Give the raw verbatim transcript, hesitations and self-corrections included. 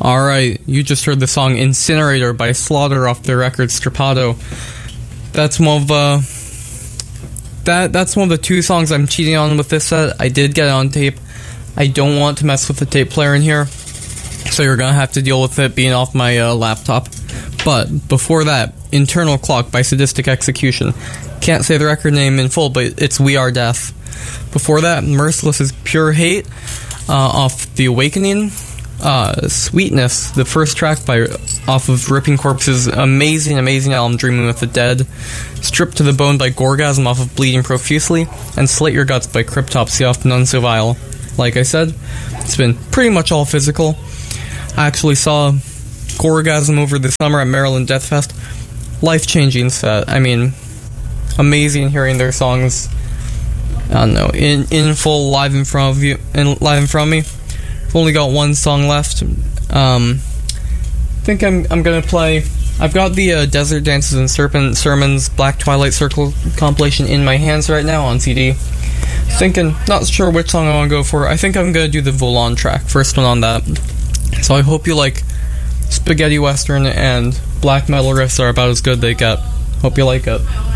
Alright, you just heard the song Incinerator by Slaughter off their record Strapato. That's one of uh that that's one of the two songs I'm cheating on with this set. I did get it on tape. I don't want to mess with the tape player in here, so you're gonna have to deal with it being off my uh, laptop. But before that, Internal Clock by Sadistic Execution. Can't say the record name in full, but it's We Are Death. Before that, Merciless is Pure Hate uh, off The Awakening. Uh, Sweetness, the first track by off of Ripping Corpse's amazing, amazing album Dreaming with the Dead. Stripped to the Bone by Gorgasm off of Bleeding Profusely. And Slit Your Guts by Cryptopsy off None So Vile. Like I said, it's been pretty much all physical. I actually saw Gorgasm over the summer at Maryland Death Fest. Life-changing set. I mean, amazing hearing their songs, I don't know, in, in full live in front of you, in, live in front of me. I've only got one song left. Um, I think I'm I'm gonna play. I've got the uh, Desert Dances and Serpent Sermons Black Twilight Circle compilation in my hands right now on C D. Thinking, not sure which song I want to go for. I think I'm gonna do the Volan track, first one on that. So I hope you like spaghetti western and black metal riffs are about as good they get. Hope you like it.